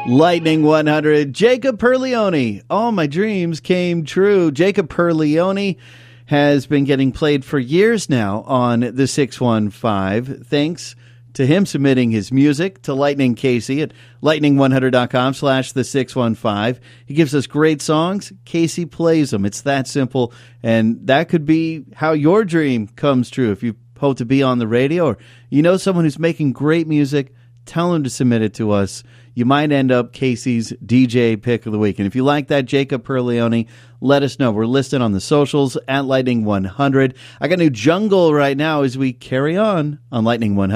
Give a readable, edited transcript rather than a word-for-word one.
Lightning 100, Jacob Perleone. All my dreams came true. Jacob Perleone has been getting played for years now on the 615. Thanks to him submitting his music to Lightning Casey at lightning100.com/the615. He gives us great songs. Casey plays them. It's that simple. And that could be how your dream comes true. If you hope to be on the radio or you know someone who's making great music, tell them to submit it to us. You might end up Casey's DJ pick of the week. And if you like that, Jacob Perleone, let us know. We're listed on the socials at Lightning 100. I got new jungle right now as we carry on Lightning 100.